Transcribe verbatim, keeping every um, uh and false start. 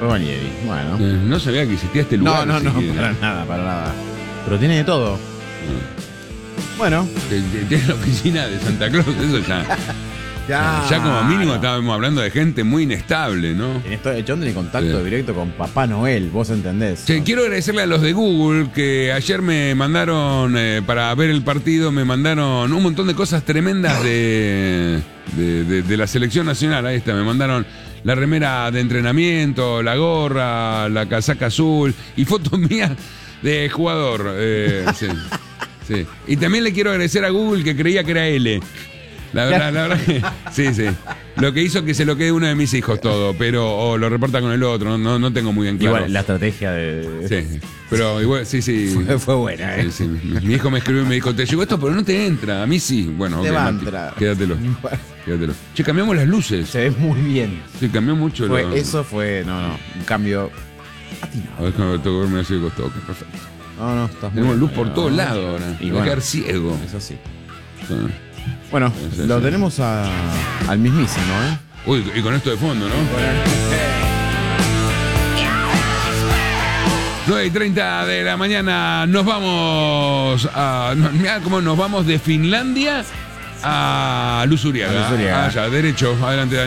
Romagnoli, bueno. Eh, no sabía que existía este lugar. No, no, no, siquiera. para nada, para nada. Pero tiene de todo. Mm. Bueno. Tiene la oficina de Santa Claus, eso ya. Ya, ya como mínimo no. estábamos hablando de gente muy inestable, ¿no? En esto, John tiene contacto Sí. directo con Papá Noel, vos entendés. Che, ¿no? quiero agradecerle a los de Google que ayer me mandaron, eh, para ver el partido, me mandaron un montón de cosas tremendas de, de, de, de la selección nacional. Ahí está, me mandaron la remera de entrenamiento, la gorra, la casaca azul y fotos mías de jugador. Eh, sí, sí. Y también le quiero agradecer a Google que creía que era L. La verdad, la verdad que sí, sí. Lo que hizo que se lo quede uno de mis hijos todo, pero o lo reporta con el otro, no, no tengo muy bien claro. Igual, la estrategia de... Sí, pero igual, sí, sí. Fue, fue buena, ¿eh? Sí, sí. Mi, mi hijo me escribió y me dijo, te llegó esto, pero no te entra. A mí sí. Bueno, Te ok, va a Mati, entrar. quédatelo. Quédatelo. Che, cambiamos las luces. Se ve muy bien. Sí, cambió mucho. Fue, lo... Eso fue, no, no, un cambio atinado. A ver, tengo que verme así de costado. Ok, perfecto. No, no, estás muy Tenemos luz bien. por todos lados ahora. Y Voy a bueno, quedar ciego. eso sí. Sí. Bueno, Sí, sí, lo sí. tenemos a, al mismísimo, ¿eh? Uy, y con esto de fondo, ¿no? nueve y treinta de la mañana nos vamos a... no, mirá cómo nos vamos de Finlandia a Luz Uriaga. A Luz Uriaga. Allá, derecho, adelante.